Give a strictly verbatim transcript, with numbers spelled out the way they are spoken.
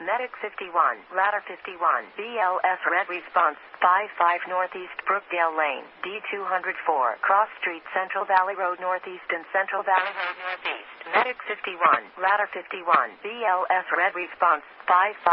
Medic fifty-one, Ladder fifty-one, B L S Red Response, five five Northeast Brookdale Lane, D two oh four, Cross Street, Central Valley Road Northeast and Central Valley Road Northeast. Medic fifty-one, Ladder fifty-one, B L S Red Response, five five